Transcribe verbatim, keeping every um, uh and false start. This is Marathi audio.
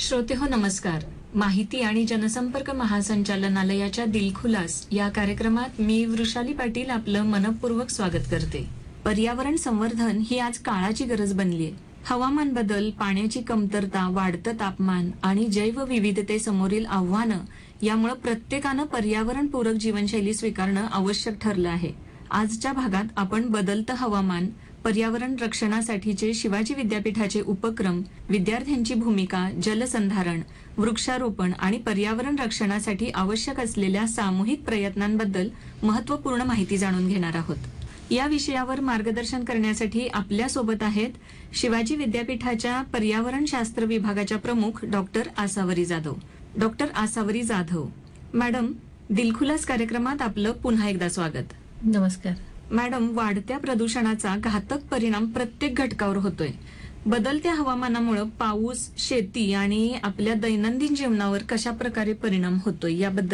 श्रोते हो नमस्कार. माहिती आणि जनसंपर्क महासंचालनालयाच्या दिलखुलास या कार्यक्रमात मी वृषाली पाटील आपलं मनपूर्वक स्वागत करते. पर्यावरण संवर्धन ही आज काळाची गरज बनलीय. हवामान बदल, पाण्याची कमतरता, वाढतं तापमान आणि जैवविविधतेसमोरील आव्हानं यामुळे प्रत्येकानं पर्यावरणपूरक जीवनशैली स्वीकारणं आवश्यक ठरलं आहे. आजच्या भागात आपण बदलतं हवामान, पर्यावरण रक्षणासाठीचे शिवाजी विद्यापीठाचे उपक्रम, विद्यार्थ्यांची भूमिका, जलसंधारण, वृक्षारोपण आणि पर्यावरण रक्षणासाठी आवश्यक असलेल्या सामूहिक प्रयत्नांबद्दल महत्त्वपूर्ण माहिती जाणून घेणार आहोत. या विषयावर मार्गदर्शन करण्यासाठी आपल्या सोबत आहेत शिवाजी विद्यापीठाच्या पर्यावरण शास्त्र विभागाच्या प्रमुख doctor Asavari Jadhav. Doctor Asavari Jadhav madam, दिलखुलास कार्यक्रमात आपलं पुन्हा एकदा स्वागत. नमस्कार मॅडम, वाढत्या प्रदूषणाचा घातक परिणाम प्रत्येक घटकावर होतोय. बदलत्या हवामानामुळे पाऊस, शेती आणि आपल्या दैनंदिन जीवनावर कशा प्रकारे परिणाम होतोय याबद्दल